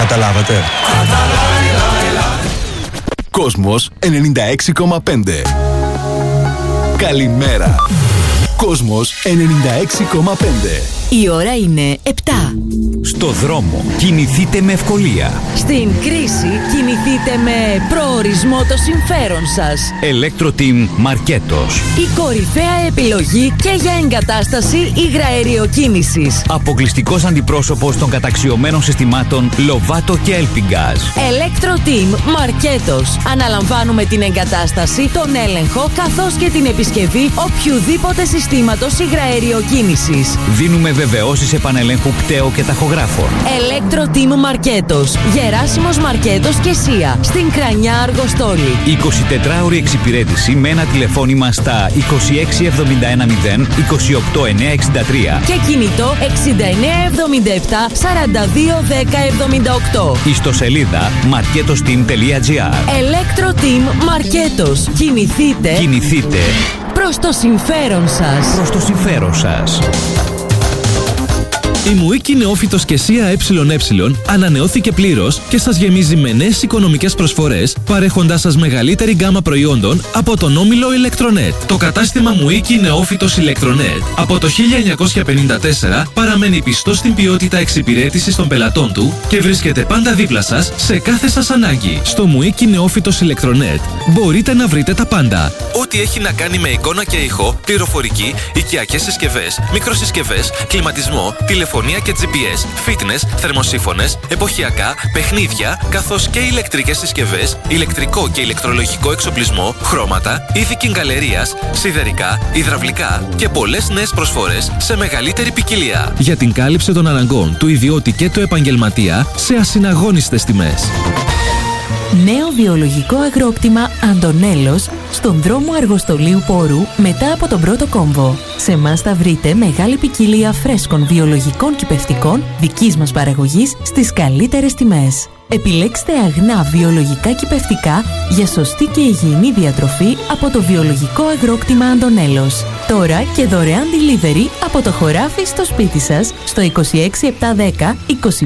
Καταλάβατε? Κόσμος 96,5. Καλημέρα. Κόσμος 96,5. Η ώρα είναι 7. Στο δρόμο κινηθείτε με ευκολία. Στην κρίση κινηθείτε με προορισμό το συμφέρον σας. Electro-Team Μαρκέτος. Η κορυφαία επιλογή και για εγκατάσταση υγραεριοκίνησης. Αποκλειστικός αντιπρόσωπος των καταξιωμένων συστημάτων Lovato και Elpingaz. Electro-Team Μαρκέτος. Αναλαμβάνουμε την εγκατάσταση, τον έλεγχο καθώς και την επισκευή οποιουδήποτε συστήματος υγραεριοκίνησης. Δίνουμε βεβαιώσεις επανελέγχου κταίου και ταχογράφων. Electro-Team Μαρκέτος. Γεράσιμος Μαρκέτος και Σία. Στην Κρανιά Αργοστόλη. 24ωρη εξυπηρέτηση με ένα τηλεφώνημα στα 26710 28963 και κινητό 6977 421078. Ιστοσελίδα marketosteam.gr. Electro-Team Μαρκέτος. Κινηθείτε προς το συμφέρον σας. Προς το συμφέρον σας. Η Μουίκη Νεόφυτος και Σία ΕΕ ανανεώθηκε πλήρως και σας γεμίζει με νέες οικονομικές προσφορές, παρέχοντάς σας μεγαλύτερη γκάμα προϊόντων από τον όμιλο Electronet. Το κατάστημα Μουίκη Νεόφυτος Electronet από το 1954 παραμένει πιστό στην ποιότητα εξυπηρέτησης των πελατών του και βρίσκεται πάντα δίπλα σας σε κάθε σας ανάγκη. Στο Μουίκη Νεόφυτος Electronet μπορείτε να βρείτε τα πάντα. Ό,τι έχει να κάνει με εικόνα και ήχο, πληροφορική, οικιακές συσκευές, μικροσυσκευές, κλιματισμό, τηλεφωνία και GPS, fitness, θερμοσύφωνες, εποχιακά, παιχνίδια, καθώς και ηλεκτρικές συσκευές, ηλεκτρικό και ηλεκτρολογικό εξοπλισμό, χρώματα, είδη κιγκαλερίας, σιδερικά, υδραυλικά και πολλές νέες προσφορές σε μεγαλύτερη ποικιλία. Για την κάλυψη των αναγκών του ιδιώτη και του επαγγελματία σε ασυναγώνιστες τιμές. Νέο βιολογικό αγρόκτημα Αντωνέλος στον δρόμο Αργοστολίου Πόρου μετά από τον πρώτο κόμβο. Σε εμάς θα βρείτε μεγάλη ποικιλία φρέσκων βιολογικών κυπευτικών δικής μας παραγωγής στις καλύτερες τιμές. Επιλέξτε αγνά βιολογικά κυπευτικά για σωστή και υγιεινή διατροφή από το βιολογικό αγρόκτημα Αντωνέλος. Τώρα και δωρεάν delivery από το χωράφι στο σπίτι σας στο 26710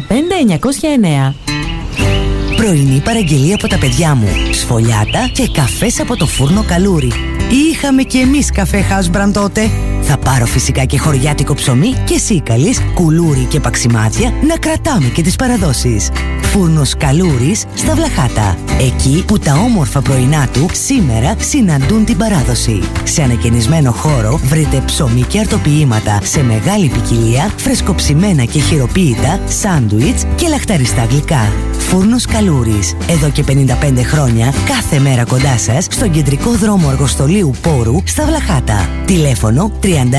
25909. Πρωινή παραγγελία από τα παιδιά μου. Σφολιάτα και καφές από το φούρνο Καλούρι. Είχαμε κι εμείς καφέ House Brand τότε. Θα πάρω φυσικά και χωριάτικο ψωμί και σίκαλης, κουλούρι και παξιμάδια να κρατάμε και τις παραδόσεις. Φούρνος Καλούρης στα Βλαχάτα. Εκεί που τα όμορφα πρωινά του σήμερα συναντούν την παράδοση. Σε ανακαινισμένο χώρο βρείτε ψωμί και αρτοποιήματα σε μεγάλη ποικιλία, φρεσκοψημένα και χειροποίητα, σάντουιτς και λαχταριστά γλυκά. Φούρνος Καλούρης. Εδώ και 55 χρόνια, κάθε μέρα κοντά σας, στον κεντρικό δρόμο Αργοστολίου Πόρου στα Βλαχάτα. Τηλέφωνο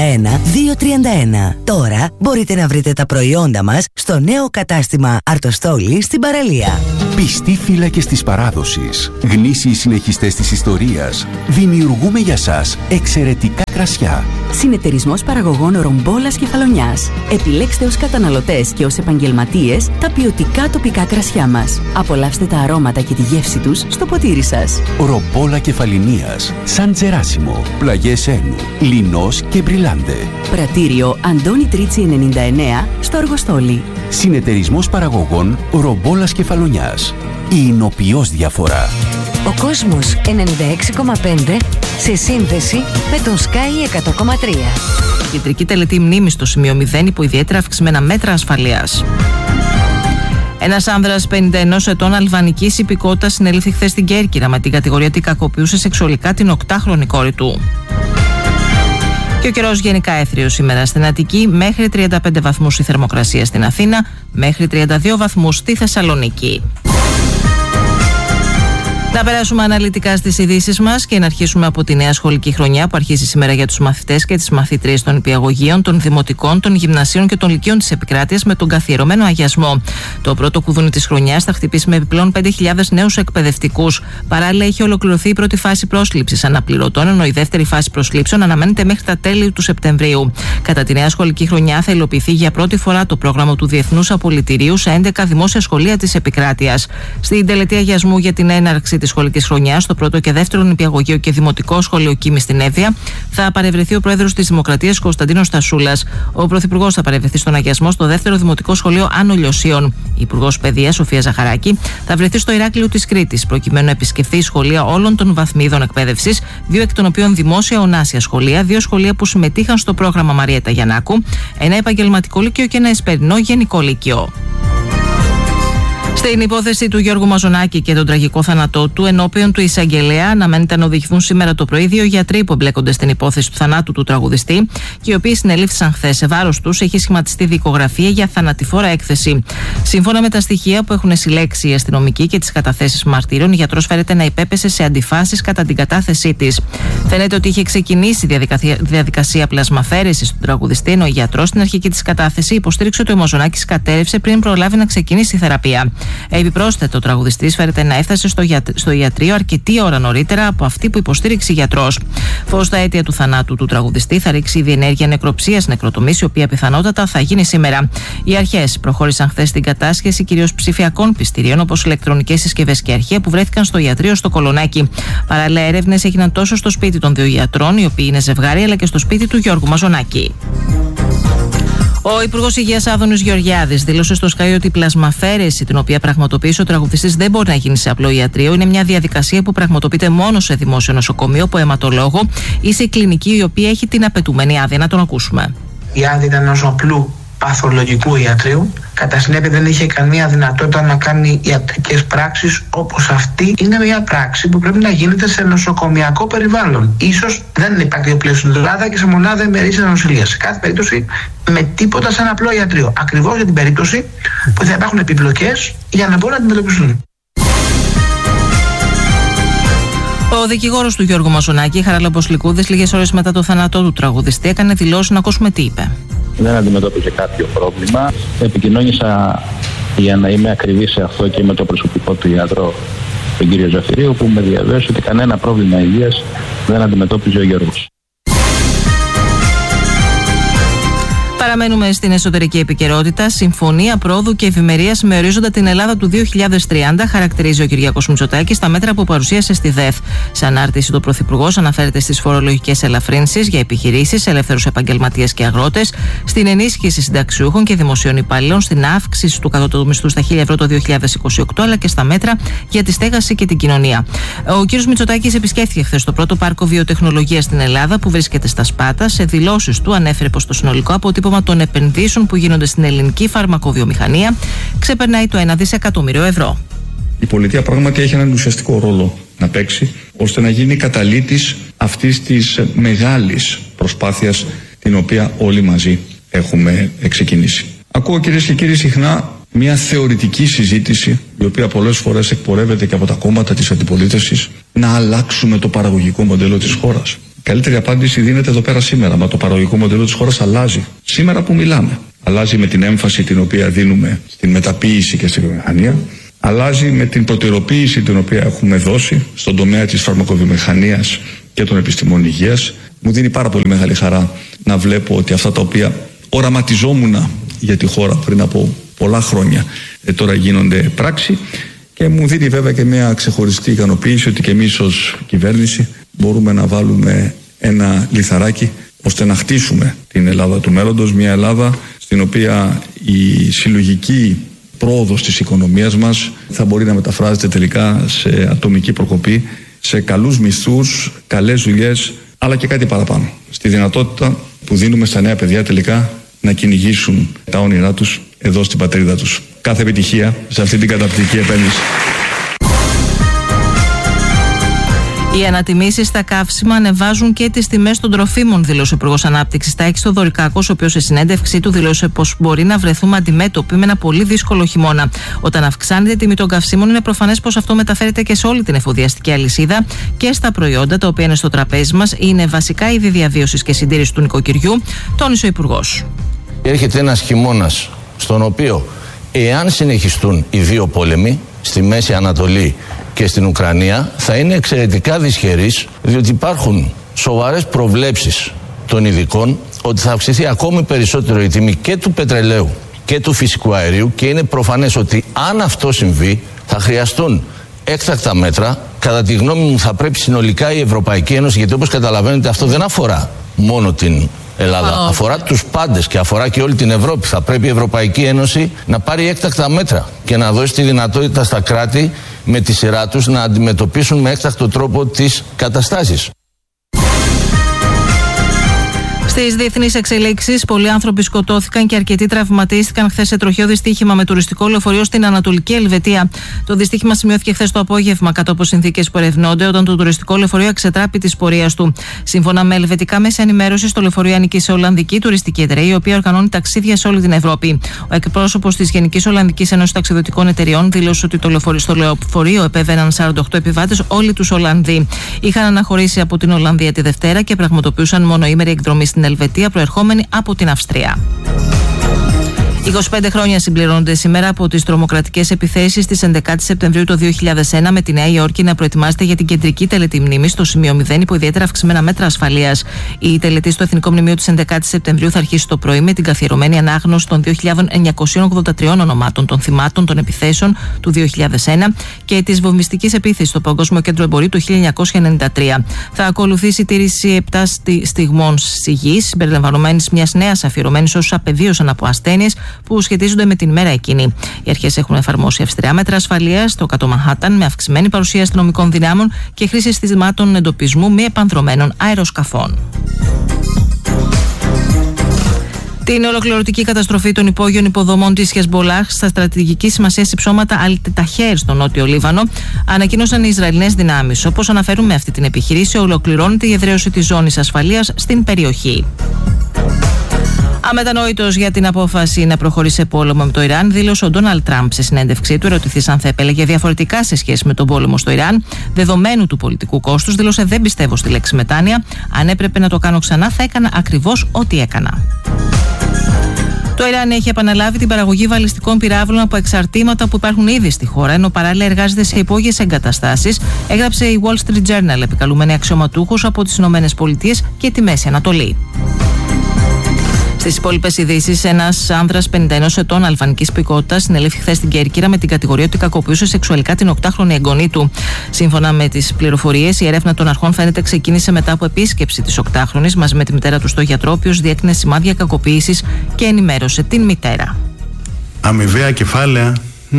31231. Τώρα μπορείτε να βρείτε τα προϊόντα μας στο νέο κατάστημα Αρτοστόλη στην παραλία. Πιστοί φύλακες της παράδοσης, γνήσιοι συνεχιστές της ιστορίας, δημιουργούμε για σας εξαιρετικά κρασιά. Συνεταιρισμός παραγωγών Ρομπόλας Κεφαλονιάς. Επιλέξτε ως καταναλωτές και ως επαγγελματίες τα ποιοτικά τοπικά κρασιά μας. Απολαύστε τα αρώματα και τη γεύση τους στο ποτήρι σας. Ρομπόλα Κεφαλινίας, Σαν Τζεράσιμο, Πλαγιές Ένου, Λινός και Μπριλάντε. Πρατήριο Αντώνη Τρίτσι 99 στο Αργοστόλι. Συνεταιρισμός παραγωγών Ρομπόλας Κεφαλονιάς. Η εινοποιώς διαφορά. Ο κόσμος 96,5 σε σύνδεση με τον Sky 100,3. Κεντρική τελετή μνήμης στο σημείο 0 υπό ιδιαίτερα αυξημένα μέτρα ασφαλείας. Ένας άνδρας 51 ετών αλβανικής υπηκότητας συνελήφθη χθες στην Κέρκυρα με την κατηγορία ότι κακοποιούσε σεξουαλικά την 8χρονη κόρη του. Και ο καιρός γενικά έθριος σήμερα στην Αττική, μέχρι 35 βαθμούς η θερμοκρασία στην Αθήνα, μέχρι 32 βαθμούς στη Θεσσαλονίκη. Να περάσουμε αναλυτικά στις ειδήσεις μας και να αρχίσουμε από τη νέα σχολική χρονιά που αρχίζει σήμερα για τους μαθητές και τις μαθήτριες των νηπιαγωγείων, των δημοτικών, των γυμνασίων και των λυκείων της επικράτειας με τον καθιερωμένο αγιασμό. Το πρώτο κουδούνι της χρονιάς θα χτυπήσει με επιπλέον 5.000 νέους εκπαιδευτικούς. Παράλληλα, έχει ολοκληρωθεί η πρώτη φάση πρόσληψης αναπληρωτών, ενώ η δεύτερη φάση προσλήψεων αναμένεται μέχρι τα τέλη του Σεπτεμβρίου. Κατά τη νέα σχολική χρονιά θα υλοποιηθεί για πρώτη φορά το πρόγραμμα του Διεθνούς Απολυτηρίου σε 11 δημόσια σχολεία της επικράτειας. Στην τελετή αγιασμού για την έναρξη της σχολικής χρονιάς στο πρώτο και δεύτερο νηπιαγωγείο και δημοτικό σχολείο Κίμη στην Εύβοια θα παρευρεθεί ο πρόεδρος της Δημοκρατίας Κωνσταντίνος Στασούλας. Ο πρωθυπουργός θα παρευρεθεί στον αγιασμό στο δεύτερο δημοτικό σχολείο Άνω Λιωσίων. Η υπουργός Παιδείας Σοφία Ζαχαράκη θα βρεθεί στο Ηράκλειο της Κρήτης προκειμένου να επισκεφθεί σχολεία όλων των βαθμίδων εκπαίδευσης, 2 εκ των οποίων δημόσια ονάσια σχολεία, 2 σχολεία που συμμετείχαν στο πρόγραμμα Μαριέτα Γιαννάκου, ένα επαγγελματικό λύκειο και ένα εσπερινό γενικό λύκειο. Στην υπόθεση του Γιώργου Μαζονάκη και τον τραγικό θάνατό του, ενώπιον του εισαγγελέα αναμένεται να οδηγηθούν σήμερα το πρωί 2 γιατροί που εμπλέκονται στην υπόθεση του θανάτου του τραγουδιστή και οι οποίοι συνελήφθησαν χθες. Σε βάρος τους έχει σχηματιστεί δικογραφία για θανατηφόρα έκθεση. Σύμφωνα με τα στοιχεία που έχουν συλλέξει οι αστυνομικοί και τις καταθέσεις μαρτύρων, ο γιατρός φέρεται να υπέπεσε σε αντιφάσεις κατά την κατάθεσή της. Φαίνεται ότι είχε ξεκινήσει διαδικασία πλασμαφέρεσης του τραγουδιστή, ενώ ο γιατρός στην αρχική της κατάθεση υποστήριξε ότι ο Μαζονάκης κατέρευσε πριν προλάβει να ξεκινήσει η θεραπεία. Επιπρόσθετα, ο τραγουδιστής φέρεται να έφτασε στο ιατρείο αρκετή ώρα νωρίτερα από αυτή που υποστήριξε η γιατρός. Φως στα αίτια του θανάτου του τραγουδιστή θα ρίξει η διενέργεια νεκροψίας νεκροτομής, η οποία πιθανότατα θα γίνει σήμερα. Οι αρχές προχώρησαν χθες στην κατάσχεση κυρίως ψηφιακών πιστηρίων, όπως ηλεκτρονικές συσκευές και αρχεία που βρέθηκαν στο ιατρείο στο Κολονάκι. Παράλληλα, έρευνες έγιναν τόσο στο σπίτι των 2 γιατρών, οι οποίοι είναι ζευγάρι, αλλά και στο σπίτι του Γιώργου Μαζονάκη. Ο Υπουργός Υγείας Άδωνης Γεωργιάδης δήλωσε στο Sky ότι η πλασμαφέρεση, την οποία πραγματοποίησε ο τραγουδιστής, δεν μπορεί να γίνει σε απλό ιατρείο. Είναι μια διαδικασία που πραγματοποιείται μόνο σε δημόσιο νοσοκομείο, από αιματολόγο ή σε κλινική η οποία έχει την απαιτούμενη άδεια. Να τον ακούσουμε. Η άδεια ήταν ενός απλού παθολογικού ιατρείου. Κατά συνέπεια δεν είχε καμία δυνατότητα να κάνει ιατρικές πράξεις όπως αυτή. Είναι μια πράξη που πρέπει να γίνεται σε νοσοκομιακό περιβάλλον. Ίσως δεν υπάρχει πλέον στην Ελλάδα και σε μονάδα ημερήσιας νοσηλείας. Σε κάθε περίπτωση με τίποτα σαν απλό ιατρείο. Ακριβώς για την περίπτωση που θα υπάρχουν επιπλοκές για να μπορούν να αντιμετωπιστούν. Ο δικηγόρος του Γιώργου Μαζονάκη, Χαράλαμπος Λυκούδης, λίγες ώρες μετά το θάνατό του τραγουδιστή, έκανε δηλώσεις. Να ακούσουμε τι είπε. Δεν αντιμετώπιζε κάποιο πρόβλημα. Επικοινώνησα για να είμαι ακριβής σε αυτό και με το προσωπικό του ιατρό, τον κύριο Ζαφυρίου, που με διαβέβαιωσε ότι κανένα πρόβλημα υγείας δεν αντιμετώπιζε ο Γιώργος. Παραμένουμε στην εσωτερική επικαιρότητα. Συμφωνία πρόοδου και ευημερίας με ορίζοντα την Ελλάδα του 2030, χαρακτηρίζει ο Κυριάκος Μητσοτάκης στα μέτρα που παρουσίασε στη ΔΕΘ. Σε ανάρτηση, του Πρωθυπουργός αναφέρεται στις φορολογικές ελαφρύνσεις για επιχειρήσεις, ελεύθερους επαγγελματίες και αγρότες, στην ενίσχυση συνταξιούχων και δημοσίων υπαλλήλων, στην αύξηση του κατώτατου μισθού στα 1.000 ευρώ το 2028, αλλά και στα μέτρα για τη στέγαση και την κοινωνία. Ο κ. Μητσοτάκης επισκέφθηκε χθες το πρώτο πάρκο βιοτεχνολογίας στην Ελλάδα, που βρίσκεται στα Σπάτα. Σε δηλώσεις του ανέφερε πως το συνολικό αποτύπωμα των επενδύσεων που γίνονται στην ελληνική φαρμακοβιομηχανία ξεπερνάει το 1 δισεκατομμύριο ευρώ. Η πολιτεία πράγματι έχει έναν ουσιαστικό ρόλο να παίξει, ώστε να γίνει καταλύτης αυτής της μεγάλης προσπάθειας την οποία όλοι μαζί έχουμε ξεκινήσει. Ακούω, κυρίες και κύριοι, συχνά μια θεωρητική συζήτηση, η οποία πολλές φορές εκπορεύεται και από τα κόμματα της αντιπολίτευσης, να αλλάξουμε το παραγωγικό μοντέλο της χώρας. Η καλύτερη απάντηση δίνεται εδώ πέρα σήμερα. Μα το παραγωγικό μοντέλο της χώρας αλλάζει. Σήμερα που μιλάμε. Αλλάζει με την έμφαση την οποία δίνουμε στην μεταποίηση και στη βιομηχανία. Αλλάζει με την προτεραιοποίηση την οποία έχουμε δώσει στον τομέα της φαρμακοβιομηχανίας και των επιστημών υγείας. Μου δίνει πάρα πολύ μεγάλη χαρά να βλέπω ότι αυτά τα οποία οραματιζόμουν για τη χώρα πριν από πολλά χρόνια τώρα γίνονται πράξη. Και μου δίνει βέβαια και μια ξεχωριστή ικανοποίηση ότι και εμείς ως κυβέρνηση μπορούμε να βάλουμε ένα λιθαράκι ώστε να χτίσουμε την Ελλάδα του μέλλοντος, μια Ελλάδα στην οποία η συλλογική πρόοδος της οικονομίας μας θα μπορεί να μεταφράζεται τελικά σε ατομική προκοπή, σε καλούς μισθούς, καλές δουλειές, αλλά και κάτι παραπάνω. Στη δυνατότητα που δίνουμε στα νέα παιδιά τελικά να κυνηγήσουν τα όνειρά τους εδώ στην πατρίδα τους. Κάθε επιτυχία σε αυτή την καταπληκτική επένδυση. Οι ανατιμήσεις στα καύσιμα ανεβάζουν και τις τιμές των τροφίμων, δήλωσε ο Υπουργός Ανάπτυξης Τάκης Θοδωρικάκος, ο οποίος σε συνέντευξή του δήλωσε πως μπορεί να βρεθούμε αντιμέτωποι με ένα πολύ δύσκολο χειμώνα. Όταν αυξάνεται η τιμή των καυσίμων, είναι προφανές πως αυτό μεταφέρεται και σε όλη την εφοδιαστική αλυσίδα και στα προϊόντα τα οποία είναι στο τραπέζι μας. Είναι βασικά είδη διαβίωσης και συντήρησης του νοικοκυριού, τόνισε ο Υπουργός. Έρχεται ένας χειμώνας στον οποίο, εάν συνεχιστούν οι δύο πόλεμοι στη Μέση Ανατολή και στην Ουκρανία, θα είναι εξαιρετικά δυσχερής, διότι υπάρχουν σοβαρές προβλέψεις των ειδικών ότι θα αυξηθεί ακόμη περισσότερο η τιμή και του πετρελαίου και του φυσικού αερίου, και είναι προφανές ότι αν αυτό συμβεί θα χρειαστούν έκτακτα μέτρα. Κατά τη γνώμη μου θα πρέπει συνολικά η Ευρωπαϊκή Ένωση, γιατί όπως καταλαβαίνετε αυτό δεν αφορά μόνο την Ελλάδα, αφορά τους πάντες και αφορά και όλη την Ευρώπη. Θα πρέπει η Ευρωπαϊκή Ένωση να πάρει έκτακτα μέτρα και να δώσει τη δυνατότητα στα κράτη με τη σειρά τους να αντιμετωπίσουν με έκτακτο τρόπο τις καταστάσεις. Στις διεθνείς εξελίξεις, πολλοί άνθρωποι σκοτώθηκαν και αρκετοί τραυματίστηκαν χθες σε τροχαίο δυστύχημα με τουριστικό λεωφορείο στην Ανατολική Ελβετία. Το δυστύχημα σημειώθηκε χθες το απόγευμα κάτω από συνθήκες που ερευνώνται, όταν το τουριστικό λεωφορείο εξετράπη της πορείας του. Σύμφωνα με ελβετικά μέσα ενημέρωσης, το λεωφορείο ανήκει σε Ολλανδική τουριστική εταιρεία, η οποία οργανώνει ταξίδια σε όλη την Ευρώπη. Ο εκπρόσωπος της Γενικής Ολλανδικής Ένωσης Ταξιδιωτικών Εταιρεών δήλωσε ότι στο λεωφορείο επέβαιναν 48 επιβάτες, όλοι τους Ολλανδοί. Είχαν αναχωρήσει από την Ολλανδία τη Δευτέρα και πραγματοποιούσαν μονοήμερη εκδρομή στην Ελβετία, προερχόμενη από την Αυστρία. 25 χρόνια συμπληρώνονται σήμερα από τις τρομοκρατικές επιθέσεις της 11 Σεπτεμβρίου το 2001, με τη Νέα Υόρκη να προετοιμάζεται για την κεντρική τελετή μνήμης στο σημείο 0 υπό ιδιαίτερα αυξημένα μέτρα ασφαλείας. Η τελετή στο Εθνικό Μνημείο της 11 Σεπτεμβρίου θα αρχίσει το πρωί με την καθιερωμένη ανάγνωση των 2.983 ονομάτων των θυμάτων των επιθέσεων του 2001 και της βομβιστικής επίθεσης στο Παγκόσμιο Κέντρο Εμπορίου του 1993. Θα ακολουθήσει η τήρηση 7 στιγμών σιγής, συμπεριλαμβανομένης μιας νέας αφιερωμένης όσους απεβίωσαν από ασθένειες που σχετίζονται με την ημέρα εκείνη. Οι αρχές έχουν εφαρμόσει αυστηρά μέτρα ασφαλείας στο Κάτω Μανχάταν, με αυξημένη παρουσία αστυνομικών δυνάμων και χρήση συστημάτων εντοπισμού μη επανδρωμένων αεροσκαφών. Την ολοκληρωτική καταστροφή των υπόγειων υποδομών της Χεσμπολάχ στα στρατηγική σημασία υψώματα Αλ-Ταχέρ στο νότιο Λίβανο ανακοίνωσαν οι Ισραηλινές δυνάμεις. Όπως αναφέρουν, με αυτή την επιχειρήση ολοκληρώνεται η εδραίωση της ζώνης ασφαλείας στην περιοχή. Αμετανόητος για την απόφαση να προχωρήσει σε πόλεμο με το Ιράν, δήλωσε ο Ντόναλντ Τραμπ σε συνέντευξή του. Ερωτηθείς αν θα επέλεγε διαφορετικά σε σχέση με τον πόλεμο στο Ιράν, δεδομένου του πολιτικού κόστους, δήλωσε: «Δεν πιστεύω στη λέξη μετάνοια. Αν έπρεπε να το κάνω ξανά, θα έκανα ακριβώς ό,τι έκανα». Το Ιράν έχει επαναλάβει την παραγωγή βαλιστικών πυράβλων από εξαρτήματα που υπάρχουν ήδη στη χώρα, ενώ παράλληλα εργάζεται σε υπόγειες εγκαταστάσεις, έγραψε η Wall Street Journal, επικαλούμενη αξιωματούχους από τις ΗΠΑ και τη Μέση Ανατολή. Στις υπόλοιπες ειδήσεις, ένας άνδρας 51 ετών αλβανικής υπηκότητας συνελήφθη χθες στην Κέρκυρα με την κατηγορία ότι κακοποιούσε σεξουαλικά την 8χρονη εγγονή του. Σύμφωνα με τις πληροφορίες, η έρευνα των αρχών φαίνεται ξεκίνησε μετά από επίσκεψη της 8χρονης μαζί με τη μητέρα του στο γιατρό, ο οποίος διέκρινε σημάδια κακοποίησης και ενημέρωσε την μητέρα. Αμοιβαία κεφάλαια.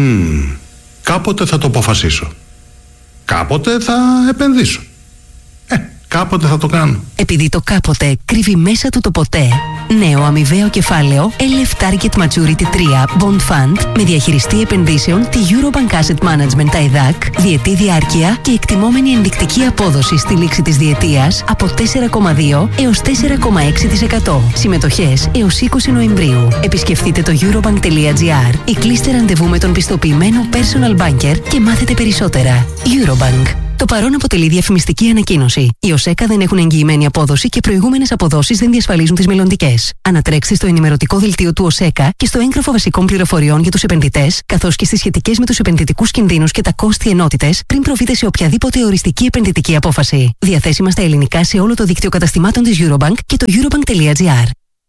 Κάποτε θα το αποφασίσω. Κάποτε θα επενδύσω. Κάποτε θα το κάνω. Επειδή το κάποτε κρύβει μέσα του το ποτέ. Νέο αμοιβαίο κεφάλαιο LF Target Maturity 3 Bond Fund με διαχειριστή επενδύσεων τη Eurobank Asset Management ΤΑΙΔΑΚ, διετή διάρκεια και εκτιμόμενη ενδεικτική απόδοση στη λήξη της διετίας από 4,2 έως 4,6%. Συμμετοχές έως 20 Νοεμβρίου. Επισκεφτείτε το eurobank.gr ή κλείστε ραντεβού με τον πιστοποιημένο personal banker και μάθετε περισσότερα. Eurobank. Το παρόν αποτελεί διαφημιστική ανακοίνωση. Οι ΟΣΕΚΑ δεν έχουν εγγυημένη απόδοση και προηγούμενες αποδόσεις δεν διασφαλίζουν τις μελλοντικές. Ανατρέξτε στο ενημερωτικό δελτίο του ΟΣΕΚΑ και στο έγγραφο βασικών πληροφοριών για τους επενδυτές, καθώς και στις σχετικές με τους επενδυτικούς κινδύνους και τα κόστη ενότητες, πριν προβείτε σε οποιαδήποτε οριστική επενδυτική απόφαση. Διαθέσιμα στα ελληνικά σε όλο το δίκτυο καταστημάτων της Eurobank και το eurobank.gr.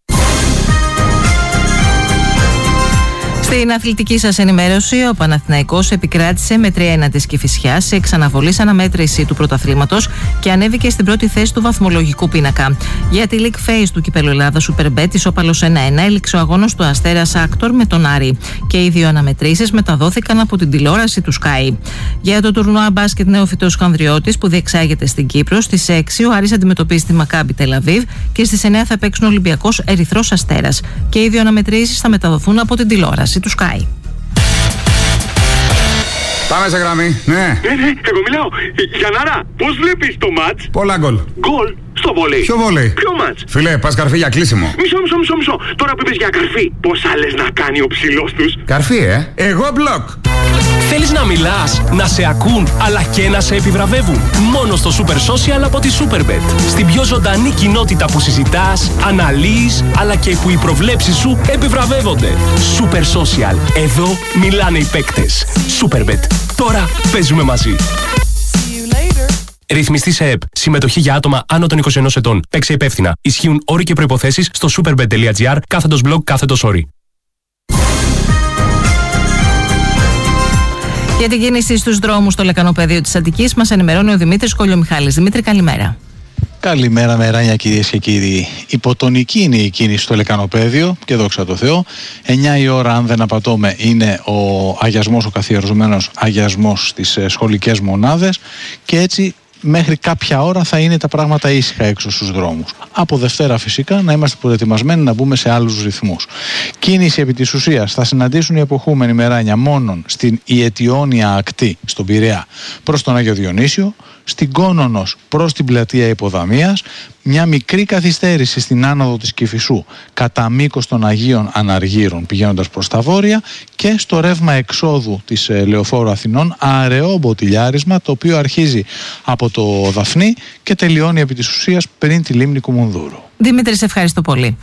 Στην αθλητική σας ενημέρωση, ο Παναθηναϊκός επικράτησε με 3-1 της Κηφισιάς σε εξαναβολής αναμέτρηση του πρωταθλήματος και ανέβηκε στην πρώτη θέση του βαθμολογικού πίνακα. Για τη League Phase του Κυπέλλου Ελλάδας Superbet, ισόπαλος 1-1, έληξε ο αγώνας του Αστέρας Άκτορ με τον Άρη και οι δύο αναμετρήσεις μεταδόθηκαν από την τηλεόραση του Sky. Για το τουρνουά μπάσκετ Νεόφυτος Χανδριώτης που διεξάγεται στην Κύπρο, στις 6 ο Άρης αντιμετωπίζει τη Μακάμπι Τελαβίβ και στις 9 θα παίξουν Ολυμπιακός Ερυθρός Αστέρας και οι δύο αναμετρήσεις θα μεταδοθούν από την τηλεόραση του Sky. Πάμε σε γραμμή, ναι. Εγώ μιλάω. Γιαννάρα, πώς βλέπεις το μάτς? Πολλά γκολ. Γκολ στο βόλεϊ. Ποιο βόλεϊ? Ποιο μάτς? Φίλε, πας καρφί για κλείσιμο. Μισό. Τώρα που είπες για καρφί, πόσα λες να κάνει ο ψηλός τους? Καρφί, Εγώ μπλοκ. Θέλεις να μιλάς, να σε ακούν, αλλά και να σε επιβραβεύουν? Μόνο στο Super Social από τη Superbet. Στην πιο ζωντανή κοινότητα που συζητάς, αναλύεις, αλλά και που οι προβλέψεις σου επιβραβεύονται. Super Social. Εδώ μιλάνε οι παίκτες. Superbet. Τώρα παίζουμε μαζί. Ρυθμιστή σε ΕΠ. Συμμετοχή για άτομα άνω των 21 ετών. Παίξε υπεύθυνα. Ισχύουν όροι και προϋποθέσεις στο superbet.gr/blog/όροι. Για την κίνηση στους δρόμους στο λεκανοπέδιο της Αττικής μας ενημερώνει ο Δημήτρης Κολιομιχάλης. Δημήτρη, καλημέρα. Καλημέρα Μεράνια, κυρίες και κύριοι. Υποτονική είναι η κίνηση στο λεκανοπέδιο και δόξα τω Θεώ. 9 η ώρα, αν δεν απατώμε, είναι ο αγιασμός, ο καθιερωμένος αγιασμός στις σχολικές μονάδες και έτσι μέχρι κάποια ώρα θα είναι τα πράγματα ήσυχα έξω στους δρόμους. Από Δευτέρα φυσικά να είμαστε προετοιμασμένοι να μπούμε σε άλλους ρυθμούς. Κίνηση επί της ουσίας θα συναντήσουν οι εποχούμενοι Μεράνια μόνον στην Ιετιώνια ακτή, στον Πειραιά, προς τον Άγιο Διονύσιο, στην Κόνονος προς την πλατεία Υποδαμίας, μια μικρή καθυστέρηση στην άνοδο της Κηφισού κατά μήκος των Αγίων Αναργύρων πηγαίνοντας προς τα βόρεια και στο ρεύμα εξόδου της Λεωφόρου Αθηνών αραιό μποτιλιάρισμα, το οποίο αρχίζει από το Δαφνί και τελειώνει επί της ουσίας πριν τη λίμνη Κουμουνδούρου. Δημήτρη, σε ευχαριστώ πολύ.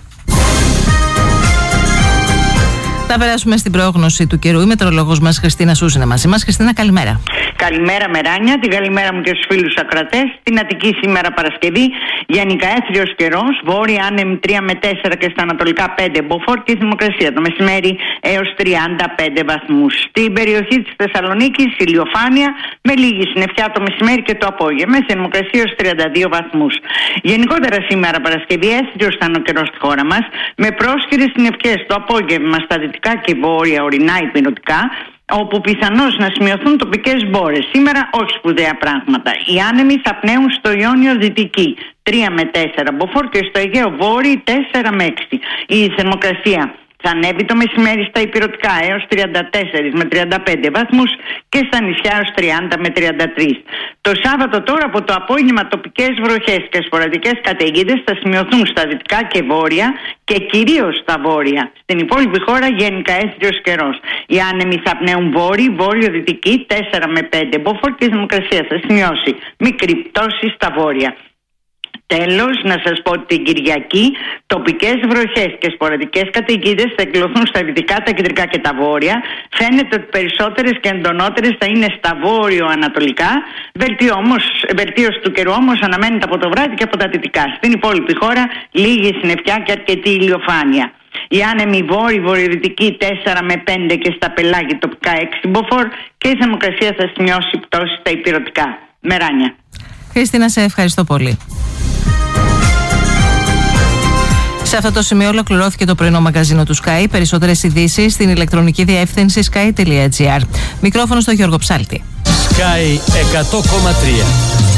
Θα περάσουμε στην πρόγνωση του καιρού. Η μετεωρολόγος μας Χριστίνα Σούζ είναι μαζί μας. Χριστίνα, καλημέρα. Καλημέρα Μεράνια, την καλημέρα μου και στους φίλους ακροατές. Στην Αττική σήμερα Παρασκευή, γενικά έθριος καιρός, βόρεια άνεμη 3 με 4 και στα ανατολικά 5 μποφόρ και θερμοκρασία το μεσημέρι έως 35 βαθμούς. Στην περιοχή της Θεσσαλονίκης ηλιοφάνεια με λίγη συννεφιά το μεσημέρι και το απόγευμα, σε θερμοκρασία έως 32 βαθμούς. Γενικότερα σήμερα Παρασκευή έθριος θα είναι ο καιρός στη χώρα μας, με πρόσχερες συννεφιές το απόγευμα στα δυτικά και βόρεια ορεινά υπηρετικά, όπου πιθανώς να σημειωθούν τοπικές μπόρες. Σήμερα όχι σπουδαία πράγματα. Οι άνεμοι θα πνέουν στο Ιόνιο δυτική 3 με 4 μποφόρ και στο Αιγαίο βόρειο 4 με 6. Η θερμοκρασία θα ανέβει το μεσημέρι στα υπηρετικά έως 34 με 35 βαθμούς και στα νησιά έως 30 με 33. Το Σάββατο τώρα από το απόγευμα τοπικές βροχές και σποραδικές καταιγίδες θα σημειωθούν στα δυτικά και βόρεια και κυρίως στα βόρεια. Στην υπόλοιπη χώρα γενικά έθριος καιρός. Οι άνεμοι θα πνέουν βόρειο-δυτική 4 με 5 μποφόρ και η θερμοκρασία θα σημειώσει μικρή πτώση στα βόρεια. Τέλος, να σας πω ότι την Κυριακή τοπικές βροχές και σποραδικές καταιγίδες θα εκδηλωθούν στα δυτικά, τα κεντρικά και τα βόρεια. Φαίνεται ότι περισσότερες και εντονότερες θα είναι στα βόρειο-ανατολικά. Βελτίωση του καιρού όμως αναμένεται από το βράδυ και από τα δυτικά. Στην υπόλοιπη χώρα λίγη συννεφιά και αρκετή ηλιοφάνεια. Οι άνεμοι βορειοδυτικοί 4 με 5 και στα πελάγια τοπικά 6 μποφόρ και η θερμοκρασία θα σημειώσει πτώση στα υπηρετικά. Μεράνια. Χριστίνα, σε ευχαριστώ πολύ. Σε αυτό το σημείο ολοκληρώθηκε το πρωινό μαγκαζίνο του Sky. Περισσότερες ειδήσεις στην ηλεκτρονική διεύθυνση sky.gr. Μικρόφωνο στο Γιώργο Ψάλτη. Sky 100,3.